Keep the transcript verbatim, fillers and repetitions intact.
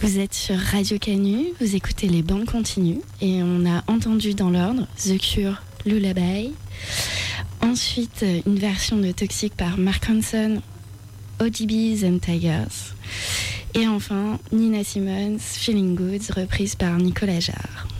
Vous êtes sur Radio Canu, vous écoutez les bandes continues et on a entendu dans l'ordre The Cure, Lullaby. Ensuite, une version de Toxic par Mark Ronson, O D B's and Tigers. Et enfin, Nina Simone, Feeling Good, reprise par Nicolas Jarre.